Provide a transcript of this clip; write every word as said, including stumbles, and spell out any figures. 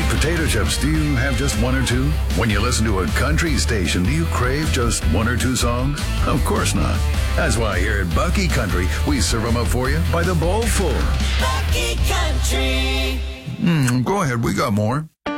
potato chips, do you have just one or two? When you listen to a country station, do you crave just one or two songs? Of course not. That's why here at Bucky Country, we serve them up for you by the bowlful. Bucky Country. Mm, go ahead, we got more.